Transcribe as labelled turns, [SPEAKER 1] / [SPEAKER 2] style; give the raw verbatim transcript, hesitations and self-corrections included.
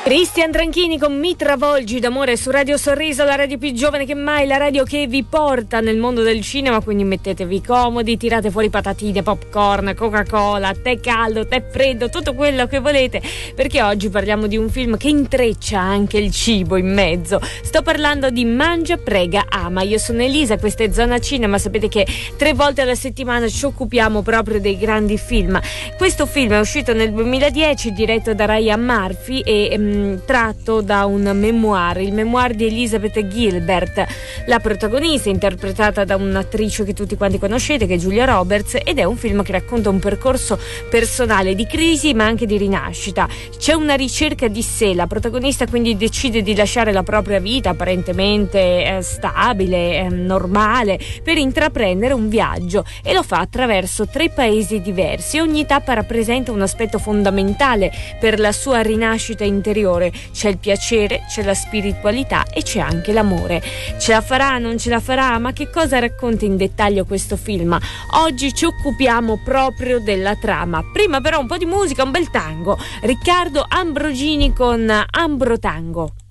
[SPEAKER 1] Cristian Tranchini con Mi travolgi d'amore su Radio Sorriso, la radio più giovane che mai, la radio che vi porta nel mondo del cinema. Quindi mettetevi comodi, tirate fuori patatine, popcorn, Coca-Cola, tè caldo, tè freddo, tutto quello che volete, perché oggi parliamo di un film che intreccia anche il cibo in mezzo. Sto parlando di Mangia, Prega, Ama. Io sono Elisa, questa è Zona Cinema. Sapete che tre volte alla settimana ci occupiamo proprio dei grandi film. Questo film è uscito nel duemiladieci, diretto da Ryan Murphy e mh, tratto da un memoir, il memoir di Elizabeth Gilbert, la protagonista interpretata da un'attrice che tutti quanti conoscete, che è Julia Roberts, ed è un film che racconta un percorso personale di crisi ma anche di rinascita. C'è una ricerca di sé, la protagonista quindi decide di lasciare la propria vita apparentemente eh, stabile, eh, normale, per intraprendere un viaggio, e lo fa attraverso tre paesi diversi. Ogni tappa rappresenta un aspetto fondamentale per la sua rinascita interiore. C'è il piacere, c'è la spiritualità e c'è anche l'amore. Ce la farà, non ce la farà? Ma che cosa racconta in dettaglio questo film? Oggi ci occupiamo proprio della trama. Prima però un po' di musica, un bel tango. Riccardo Ambrogini con Ambro Tango.